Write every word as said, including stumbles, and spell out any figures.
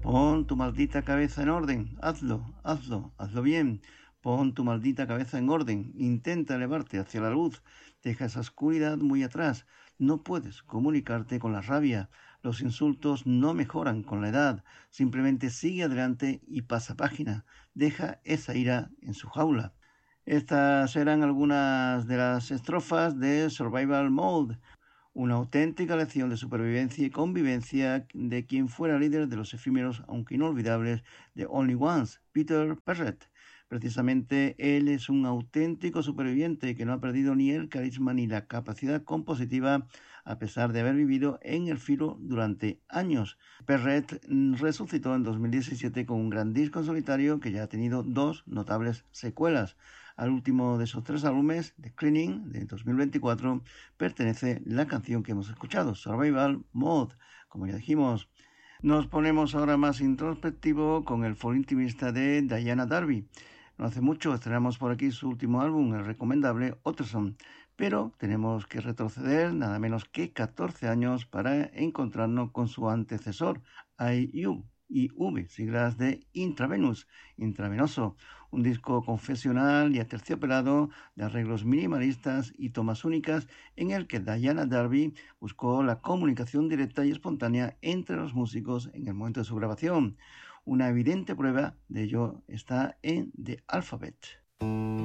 Pon tu maldita cabeza en orden, hazlo, hazlo, hazlo bien. Pon tu maldita cabeza en orden, intenta elevarte hacia la luz, deja esa oscuridad muy atrás. No puedes comunicarte con la rabia, los insultos no mejoran con la edad, simplemente sigue adelante y pasa página, deja esa ira en su jaula. Estas eran algunas de las estrofas de Survival Mode, una auténtica lección de supervivencia y convivencia de quien fuera líder de los efímeros, aunque inolvidables, de Only Ones, Peter Perrett. Precisamente él es un auténtico superviviente que no ha perdido ni el carisma ni la capacidad compositiva a pesar de haber vivido en el filo durante años. Perrett resucitó en dos mil diecisiete con un gran disco en solitario que ya ha tenido dos notables secuelas. Al último de esos tres álbumes, The Cleaning, de dos mil veinticuatro, pertenece la canción que hemos escuchado, Survival Mode, como ya dijimos. Nos ponemos ahora más introspectivo con el folk intimista de Diana Darby. No hace mucho estrenamos por aquí su último álbum, el recomendable Otterson, pero tenemos que retroceder nada menos que catorce años para encontrarnos con su antecesor, I U y V, siglas de Intravenous, intravenoso, un disco confesional y aterciopelado de arreglos minimalistas y tomas únicas en el que Diana Darby buscó la comunicación directa y espontánea entre los músicos en el momento de su grabación. Una evidente prueba de ello está en The Alphabet.